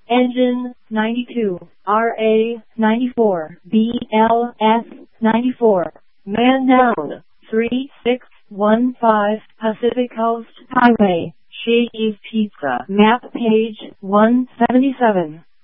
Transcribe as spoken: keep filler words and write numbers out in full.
Engine ninety-two, R A ninety-four, B L S ninety-four. Man down. three six one five Pacific Coast Highway. Shakey's Pizza. Map page one seventy-seven.